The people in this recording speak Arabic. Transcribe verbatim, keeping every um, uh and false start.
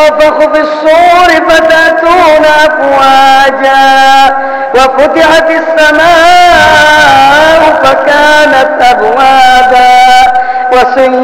ونفخ في الصور فتأتون أفواجا وفتحت السماء فكانت أبوابا وسيرت